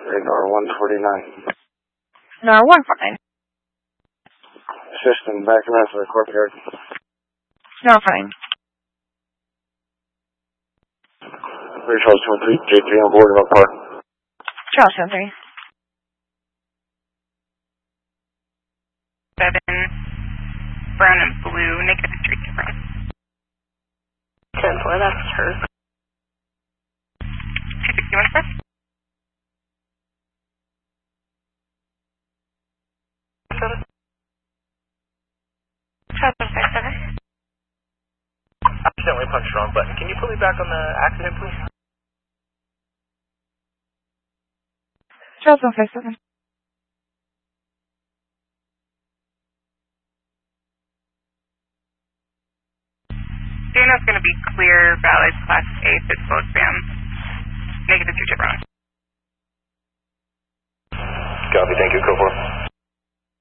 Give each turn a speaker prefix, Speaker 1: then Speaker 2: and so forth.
Speaker 1: Radar 149.
Speaker 2: No, 149.
Speaker 1: System back around for the courtyard.
Speaker 2: No, fine.
Speaker 1: Charles 23, J3 on board about park.
Speaker 2: Charles 23.
Speaker 3: 7, brown and blue, negative 3 different.
Speaker 4: 10-4, that's her.
Speaker 3: 261 express.
Speaker 4: 7.
Speaker 3: Charles 57.
Speaker 5: Accidentally punched the wrong button. Can you put me back on the accident, please?
Speaker 2: Charles 157.
Speaker 3: Dana's going to be clear, valid, class A, physical exam. Negative 2 different.
Speaker 5: Copy, thank you, Code 4.